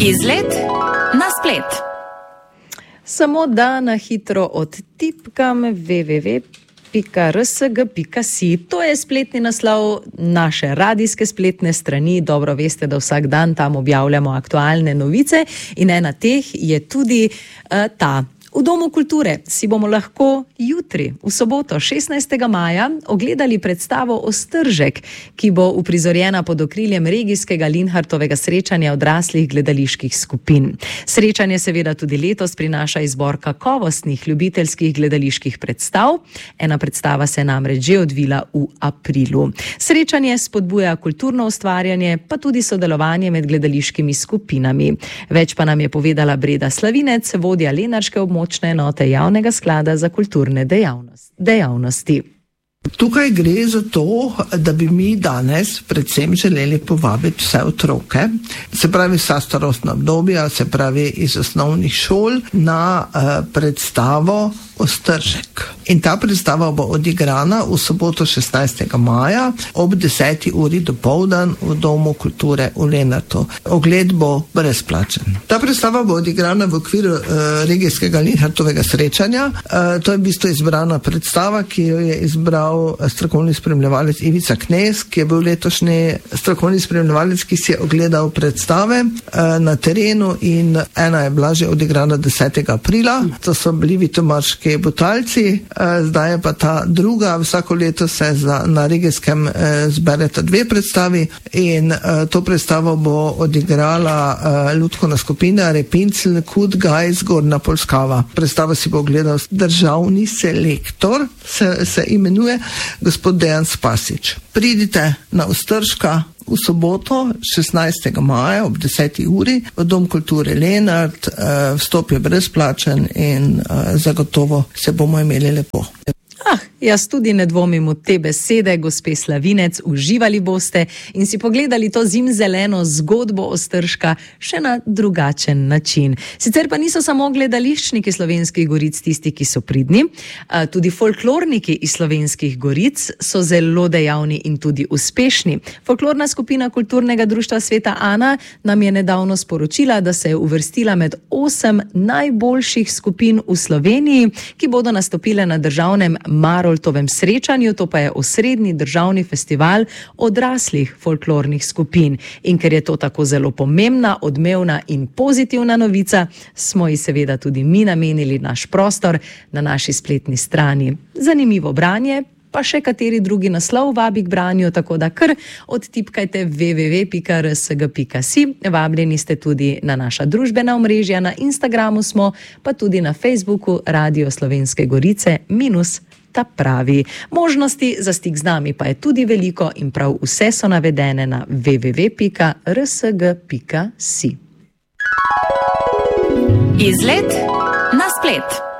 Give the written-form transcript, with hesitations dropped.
Izlet na splet. Samo da na hitro odtipkam www.rsg.si. To je spletni naslov naše radijske spletne strani. Dobro veste, da vsak dan tam objavljamo aktualne novice in ena teh je tudi ta. V Domu kulture si bomo lahko jutri, v soboto 16. maja, ogledali predstavo Ostržek, ki bo uprizorjena pod okriljem regijskega Linhartovega srečanja odraslih gledaliških skupin. Srečanje seveda tudi letos prinaša izbor kakovostnih ljubiteljskih gledaliških predstav. Ena predstava se je namreč že odvila v aprilu. Srečanje spodbuja kulturno ustvarjanje, pa tudi sodelovanje med gledališkimi skupinami. Več pa nam je povedala Breda Slavinec, vodja lenarške območne enote Javnega sklada za kulturne dejavnosti. Tukaj gre za to, da bi mi danes predvsem želeli povabiti vse otroke, se pravi vsa starostna obdobja, se pravi iz osnovnih šol, na predstavo Ostržek. In ta predstava bo odigrana v soboto 16. maja ob 10. uri dopoldan v Domu kulture v Lenartu. Ogled bo brezplačen. Ta predstava bo odigrana v okviru regijskega Linhartovega srečanja. To je v bistvu izbrana predstava, ki jo je izbral strokovni spremljevalec Ivica Knez, ki je bil letošnji strokovni spremljevalec, ki si je ogledal predstave na terenu, in ena je bila že odigrana 10. aprila. To so bili Vitomarški Butalci, zdaj je pa ta druga. Vsako leto se na regijskem zbereta dve predstavi in to predstavo bo odigrala lutkovna skupina Repincl Kud Gajs Gornja Polskava. Predstavo si bo ogledal državni selektor, se imenuje gospod Dejan Spasič. Pridite na Ostržka v soboto 16. maja ob 10. uri v Dom kulture Lenart. Vstop je brezplačen in zagotovo se bomo imeli lepo. Jaz tudi ne dvomim v te besede, gospe Slavinec, uživali boste in si pogledali to zimzeleno zgodbo Ostržka še na drugačen način. Sicer pa niso samo gledališčniki Slovenskih goric tisti, ki so pridni, tudi folklorniki iz Slovenskih goric so zelo dejavni in tudi uspešni. Folklorna skupina Kulturnega društva Sveta Ana nam je nedavno sporočila, da se je uvrstila med 8 najboljših skupin v Sloveniji, ki bodo nastopile na državnem Maroltovem srečanju, to pa je osrednji državni festival odraslih folklornih skupin. In ker je to tako zelo pomembna, odmevna in pozitivna novica, smo ji seveda tudi mi namenili naš prostor na naši spletni strani. Zanimivo branje, pa še kateri drugi naslov vabi k branju, tako da kar odtipkajte www.rsg.si. Vabljeni ste tudi na naša družbena omrežja, na Instagramu smo, pa tudi na Facebooku Radio Slovenske Gorice -ta pravi. Možnosti za stik z nami pa je tudi veliko in prav vse so navedene na www.rsg.si. Izlet na splet.